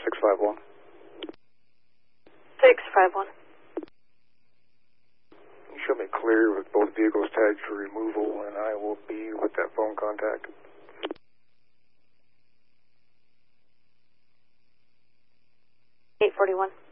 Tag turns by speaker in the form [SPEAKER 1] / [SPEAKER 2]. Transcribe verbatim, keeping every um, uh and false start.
[SPEAKER 1] six five one.
[SPEAKER 2] six five one.
[SPEAKER 1] You show me clear with both vehicles tagged for removal, and I will be with that phone contact.
[SPEAKER 2] eight forty-one.